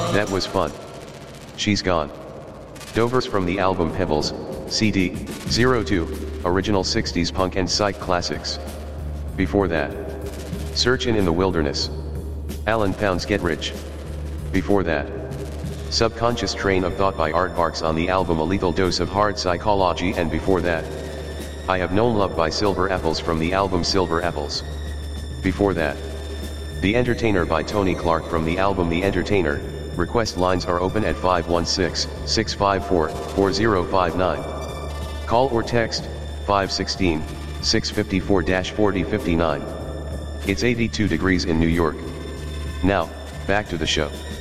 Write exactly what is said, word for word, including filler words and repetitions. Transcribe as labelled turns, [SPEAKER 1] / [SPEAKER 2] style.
[SPEAKER 1] That was fun. She's gone. Dovers from the album Pebbles, C D, zero two, original sixties punk and psych classics. Before that, Searchin' in the Wilderness. Alan Pound's Get Rich. Before that, Subconscious Train of Thought by Aardvarks on the album A Lethal Dose of Hard Psychology, and before that, I Have Known Love by Silver Apples from the album Silver Apples. Before that, The Entertainer by Tony Clark from the album The Entertainer. Request lines are open at five one six, six five four, four zero five nine. Call or text, five one six, six five four, four zero five nine. It's eighty-two degrees in New York. Now, back to the show.